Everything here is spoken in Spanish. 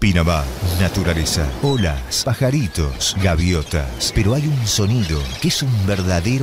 Pinamar, naturaleza, olas, pajaritos, gaviotas. Pero hay un sonido que es un verdadero